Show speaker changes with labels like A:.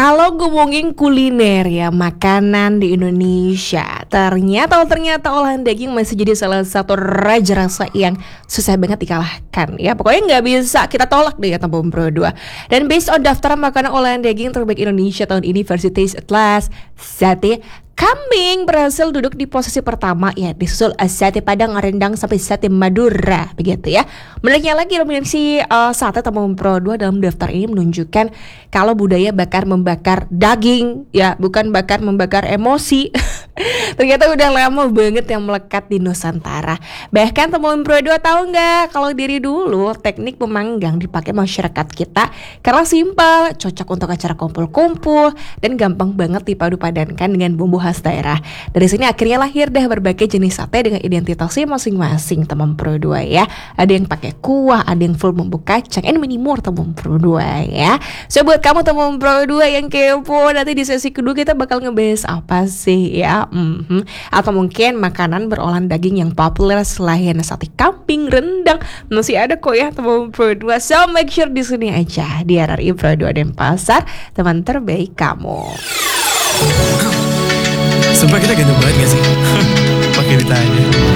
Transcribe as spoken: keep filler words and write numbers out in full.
A: Kalau ngomongin kuliner ya, makanan di Indonesia, ternyata ternyata olahan daging masih jadi salah satu raja rasa yang susah banget dikalahkan ya. Pokoknya nggak bisa kita tolak deh ya Tempom Pro dua. Dan based on daftar makanan olahan daging terbaik Indonesia tahun ini versi Taste Atlas, sate kambing berhasil duduk di posisi pertama ya, disusul sate Padang, rendang sampai sate Madura begitu ya. Menariknya lagi dominasi uh, sate Tempom Pro dua dalam daftar ini menunjukkan kalau budaya bakar membakar daging ya, bukan bakar membakar emosi. Ternyata udah lama banget yang melekat di Nusantara. Bahkan Tempom Pro dua tahu nggak kalau dari dulu teknik memanggang dipakai masyarakat kita karena simpel, cocok untuk acara kumpul-kumpul dan gampang banget dipadu padankan dengan bumbu khas daerah. Dari sini akhirnya lahir deh berbagai jenis sate dengan identitasnya masing-masing Tempom Pro dua ya. Ada yang pakai kuah, ada yang full bumbu kacang, and many more Tempom Pro dua ya. So buat kamu Tempom Pro dua yang kepo, nanti di sesi kedua kita bakal ngebahas apa sih ya, mm-hmm. atau mungkin makanan berolahan daging yang populer selain sate kambing, rendang, masih ada kok ya Tempom Pro dua. So make sure di sini aja di R R I Pro dua Denpasar, teman terbaik kamu.
B: Sumpah kita ganteng banget gak sih? Pakai ditanya.